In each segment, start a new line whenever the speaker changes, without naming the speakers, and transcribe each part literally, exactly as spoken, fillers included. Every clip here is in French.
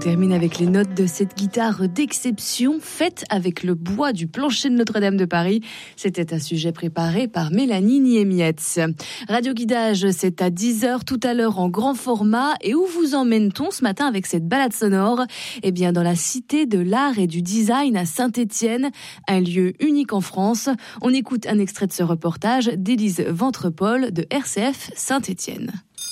termine avec les notes de cette guitare d'exception faite avec le bois du plancher de Notre-Dame de Paris. C'était un sujet préparé par Mélanie Niemietz. Radio Guidage, c'est à dix heures tout à l'heure en grand format. Et où vous emmène-t-on ce matin avec cette balade sonore ? Eh bien, dans la Cité de l'Art et du Design à Saint-Étienne, un lieu unique en France. On écoute un extrait de ce reportage d'Élise Ventrepol de R C F Saint-Étienne.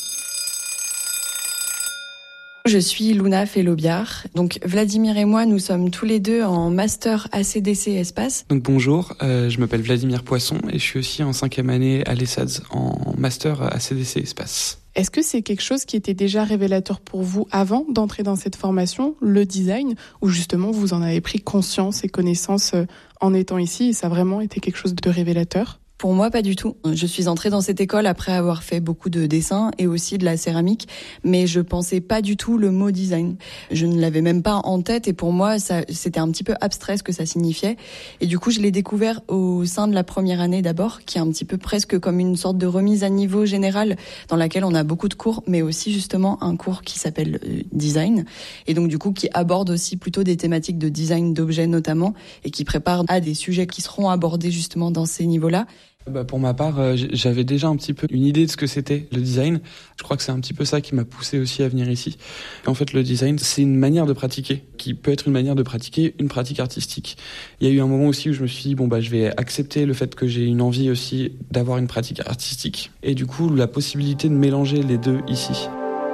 Je suis Luna Fellobiard. Donc Vladimir et moi, nous sommes tous les deux en master A C D C Espace.
Donc bonjour, euh, je m'appelle Vladimir Poisson et je suis aussi en cinquième année à l'E S A D en master A C D C Espace.
Est-ce que c'est quelque chose qui était déjà révélateur pour vous avant d'entrer dans cette formation, le design, ou justement vous en avez pris conscience et connaissance en étant ici et ça a vraiment été quelque chose de révélateur ?
Pour moi, pas du tout. Je suis entrée dans cette école après avoir fait beaucoup de dessins et aussi de la céramique, mais je pensais pas du tout le mot design. Je ne l'avais même pas en tête et pour moi, ça, c'était un petit peu abstrait ce que ça signifiait. Et du coup, je l'ai découvert au sein de la première année d'abord, qui est un petit peu presque comme une sorte de remise à niveau général dans laquelle on a beaucoup de cours, mais aussi justement un cours qui s'appelle design et donc du coup qui aborde aussi plutôt des thématiques de design d'objets notamment et qui prépare à des sujets qui seront abordés justement dans ces niveaux-là.
Bah pour ma part, euh, j'avais déjà un petit peu une idée de ce que c'était le design. Je crois que c'est un petit peu ça qui m'a poussé aussi à venir ici. Et en fait, le design, c'est une manière de pratiquer, qui peut être une manière de pratiquer une pratique artistique. Il y a eu un moment aussi où je me suis dit, bon bah je vais accepter le fait que j'ai une envie aussi d'avoir une pratique artistique. Et du coup, la possibilité de mélanger les deux ici.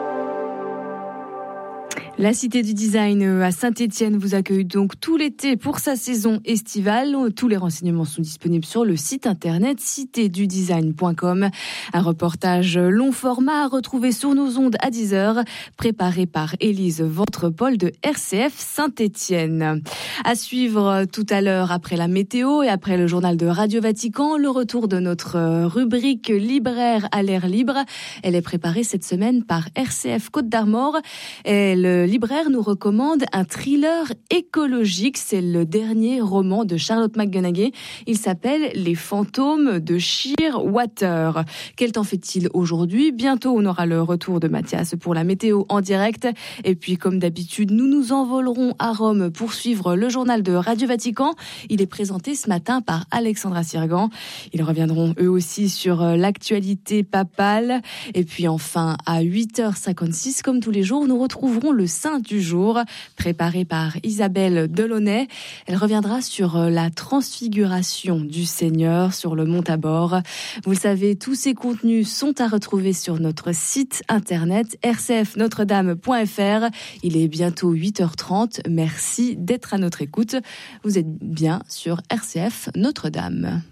La Cité du Design à Saint-Étienne vous accueille donc tout l'été pour sa saison estivale. Tous les renseignements sont disponibles sur le site internet cité du design point com. Un reportage long format à retrouver sur nos ondes à dix heures, préparé par Élise Ventrepol de R C F Saint-Étienne. À suivre tout à l'heure après la météo et après le journal de Radio Vatican, le retour de notre rubrique libraire à l'air libre. Elle est préparée cette semaine par R C F Côte d'Armor. Et le libraire nous recommande un thriller écologique. C'est le dernier roman de Charlotte McGonaghy. Il s'appelle Les fantômes de Shearwater. Quel temps fait-il aujourd'hui ? Bientôt, on aura le retour de Mathias pour la météo en direct. Et puis, comme d'habitude, nous nous envolerons à Rome pour suivre le journal de Radio Vatican. Il est présenté ce matin par Alexandra Sirgan. Ils reviendront eux aussi sur l'actualité papale. Et puis enfin, à huit heures cinquante-six, comme tous les jours, nous retrouverons le Saint du jour, préparé par Isabelle Delaunay. Elle reviendra sur la transfiguration du Seigneur sur le mont Tabor. Vous le savez, tous ces contenus sont à retrouver sur notre site internet r c f notre dame point f r. Il est bientôt huit heures trente. Merci d'être à notre écoute. Vous êtes bien sur R C F Notre-Dame.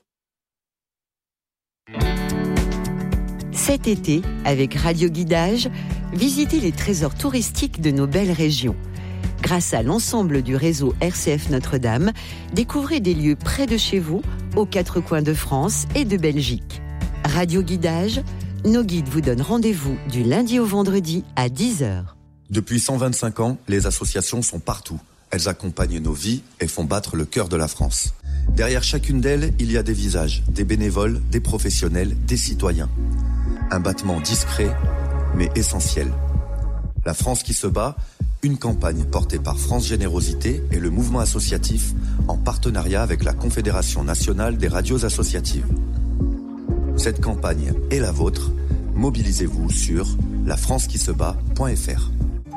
Cet été, avec Radio Guidage, visitez les trésors touristiques de nos belles régions. Grâce à l'ensemble du réseau R C F Notre-Dame, découvrez des lieux près de chez vous, aux quatre coins de France et de Belgique. Radio Guidage, nos guides vous donnent rendez-vous du lundi au vendredi à dix heures.
Depuis cent vingt-cinq ans, les associations sont partout. Elles accompagnent nos vies et font battre le cœur de la France. Derrière chacune d'elles, il y a des visages, des bénévoles, des professionnels, des citoyens. Un battement discret, mais essentiel. La France qui se bat, une campagne portée par France Générosité et le mouvement associatif en partenariat avec la Confédération nationale des radios associatives. Cette campagne est la vôtre. Mobilisez-vous sur la france qui se bat point f r.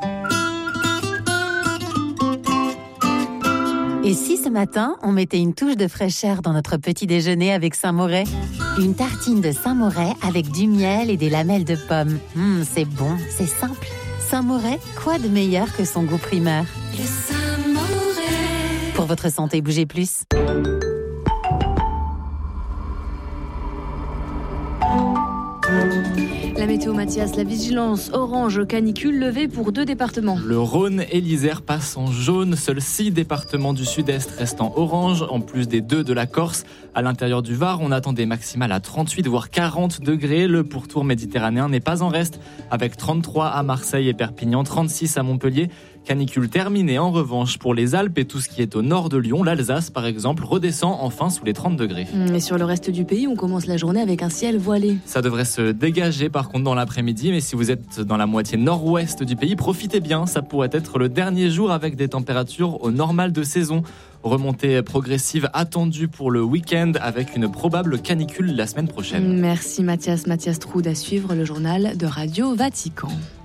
Et si ce matin, on mettait une touche de fraîcheur dans notre petit déjeuner avec Saint-Moret ? Une tartine de Saint-Moret avec du miel et des lamelles de pommes. Mmh, c'est bon, c'est simple. Saint-Moret, quoi de meilleur que son goût primaire ?
Le Saint-Moret.
Pour votre santé, bougez plus.
La météo Mathias, la vigilance orange canicule levée pour deux départements.
Le Rhône et l'Isère passent en jaune. Seuls six départements du sud-est restent en orange, en plus des deux de la Corse. À l'intérieur du Var, on attend des maximales à trente-huit voire quarante degrés. Le pourtour méditerranéen n'est pas en reste, avec trente-trois à Marseille et Perpignan, trente-six à Montpellier, Canicule terminée en revanche pour les Alpes et tout ce qui est au nord de Lyon. L'Alsace, par exemple, redescend enfin sous les trente degrés.
Et sur le reste du pays, on commence la journée avec un ciel voilé.
Ça devrait se dégager par contre dans l'après-midi, mais si vous êtes dans la moitié nord-ouest du pays, profitez bien, ça pourrait être le dernier jour avec des températures au normal de saison. Remontée progressive attendue pour le week-end avec une probable canicule la semaine prochaine.
Merci Mathias, Mathias Troud à suivre le journal de Radio Vatican.